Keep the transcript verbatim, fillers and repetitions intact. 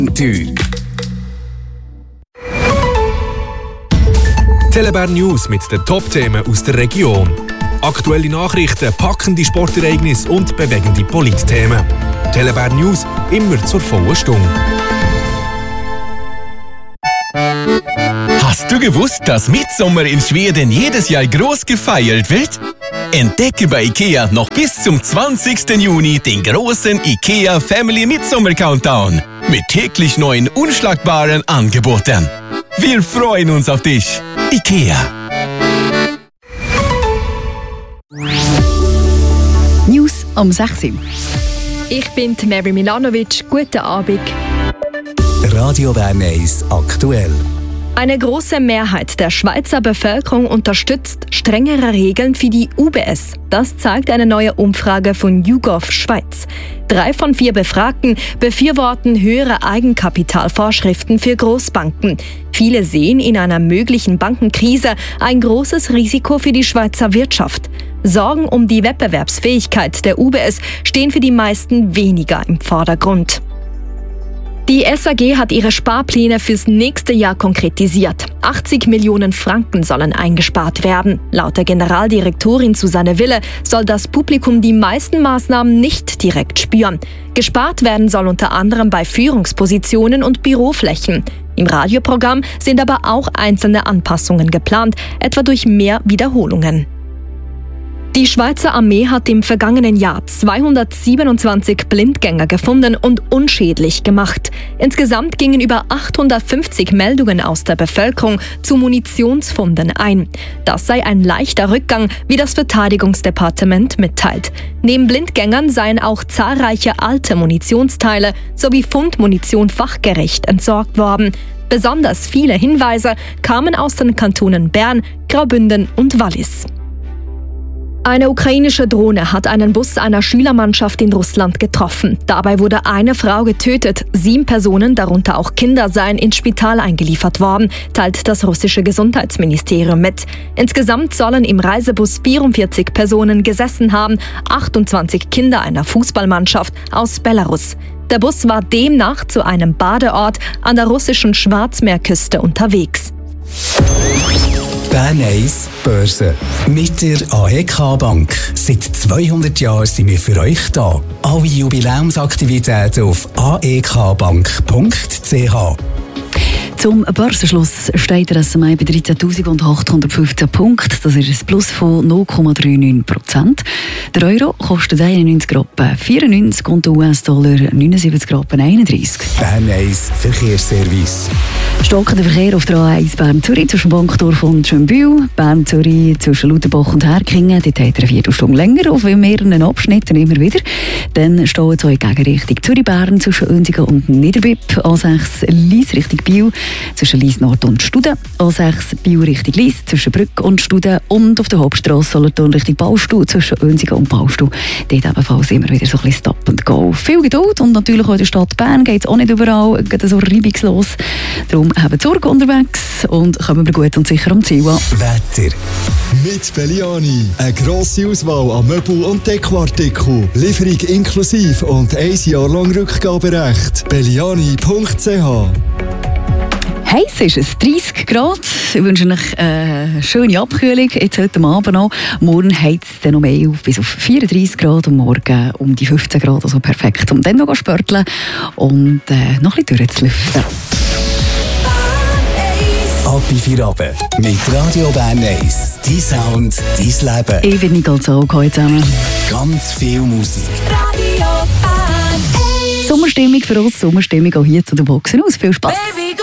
Telebär News mit den Top-Themen aus der Region. Aktuelle Nachrichten, packende Sportereignisse und bewegende Politthemen. Telebär News immer zur vollen Stunde. Hast du gewusst, dass Mitsommer in Schweden jedes Jahr groß gefeiert wird? Entdecke bei IKEA noch bis zum zwanzigsten Juni den großen IKEA Family Mitsommer Countdown mit täglich neuen unschlagbaren Angeboten. Wir freuen uns auf dich. IKEA. News um sechs Uhr. Ich bin Mary Milanovic. Guten Abend. Radio Bern eins aktuell. Eine große Mehrheit der Schweizer Bevölkerung unterstützt strengere Regeln für die U B S. Das zeigt eine neue Umfrage von YouGov Schweiz. Drei von vier Befragten befürworten höhere Eigenkapitalvorschriften für Großbanken. Viele sehen in einer möglichen Bankenkrise ein großes Risiko für die Schweizer Wirtschaft. Sorgen um die Wettbewerbsfähigkeit der U B S stehen für die meisten weniger im Vordergrund. Die S A G hat ihre Sparpläne fürs nächste Jahr konkretisiert. achtzig Millionen Franken sollen eingespart werden. Laut der Generaldirektorin Susanne Wille soll das Publikum die meisten Maßnahmen nicht direkt spüren. Gespart werden soll unter anderem bei Führungspositionen und Büroflächen. Im Radioprogramm sind aber auch einzelne Anpassungen geplant, etwa durch mehr Wiederholungen. Die Schweizer Armee hat im vergangenen Jahr zweihundertsiebenundzwanzig Blindgänger gefunden und unschädlich gemacht. Insgesamt gingen über achthundertfünfzig Meldungen aus der Bevölkerung zu Munitionsfunden ein. Das sei ein leichter Rückgang, wie das Verteidigungsdepartement mitteilt. Neben Blindgängern seien auch zahlreiche alte Munitionsteile sowie Fundmunition fachgerecht entsorgt worden. Besonders viele Hinweise kamen aus den Kantonen Bern, Graubünden und Wallis. Eine ukrainische Drohne hat einen Bus einer Schülermannschaft in Russland getroffen. Dabei wurde eine Frau getötet. Sieben Personen, darunter auch Kinder, seien ins Spital eingeliefert worden, teilt das russische Gesundheitsministerium mit. Insgesamt sollen im Reisebus vierundvierzig Personen gesessen haben, achtundzwanzig Kinder einer Fußballmannschaft aus Belarus. Der Bus war demnach zu einem Badeort an der russischen Schwarzmeerküste unterwegs. Bern eins Börse. Mit der A E K Bank. Seit zweihundert Jahren sind wir für euch da. Alle Jubiläumsaktivitäten auf a e k bank punkt c h. Zum Börsenschluss steht der S M I bei dreizehntausendachthundertfünfzehn Punkten. Das ist ein Plus von null Komma neunundneunzig Prozent. Der Euro kostet einundneunzig Rappen vierundneunzig und der U S-Dollar neunundsiebzig Rappen einunddreißig. Bern eins Verkehrsservice. Stockender Verkehr auf der A eins Bern-Zürich zwischen Bankdorf und Schönbühl. Bern-Zürich zwischen Lauterbach und Herkingen. Dort hat er eine Viertelstunde länger, auf mehreren Abschnitten immer wieder. Dann stehen zwei Gegenrichtung Zürich-Bern zwischen Önsigen und Niederbipp. A sechs Lies Richtung Biel zwischen Lies Nord und Studen. A sechs Biel Richtung Lies zwischen Brück und Studen. Und auf der Hauptstrasse Solothurn Richtung Baustu zwischen Önsigen und Baustu. Dort ebenfalls immer wieder so ein bisschen Stop and Go. Viel Geduld und natürlich auch in der Stadt Bern geht es auch nicht überall so reibungslos. Darum haben wir Sorge unterwegs und kommen wir gut und sicher am Ziel an. Wetter. Mit Belliani. Eine grosse Auswahl an Möbel- und Dekoartikeln. Lieferung inklusive und ein Jahr lang Rückgaberecht. belliani punkt c h. Heiß ist es, dreißig Grad. Ich wünsche euch eine schöne Abkühlung. Jetzt heute Abend noch. Morgen heizt es dann noch mehr auf, bis auf vierunddreißig Grad und morgen um die fünfzehn Grad. Also perfekt, um dann noch zu spörteln und äh, noch ein bisschen durchzulüften. Ab in vier Abend mit Radio Bern eins. Dein Sound, dein Leben. Ich bin Nicole Zog heute zusammen. Ganz viel Musik. Radio Bern eins. Sommerstimmung für uns, Sommerstimmung auch hier zu den Boxen aus. Viel Spaß. Baby,